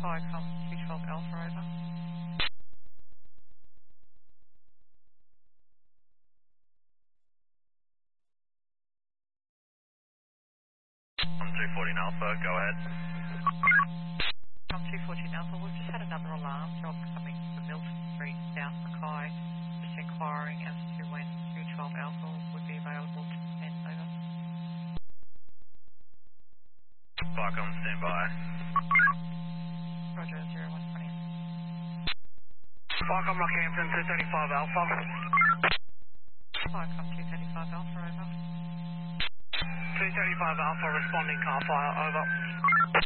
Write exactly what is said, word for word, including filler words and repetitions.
Viacom two twelve Alpha, over. I'm two fourteen Alpha, go ahead. I'm two fourteen Alpha. We've just had another alarm job coming from Milton Street, South Mackay. Just inquiring as to when two twelve Alpha would be available to attend, over. Viacom, stand by. Roger, zero one twenty. Viacom, Rockhampton, two thirty-five Alpha. Viacom two thirty-five Alpha, over. two thirty-five Alpha, responding car fire, over.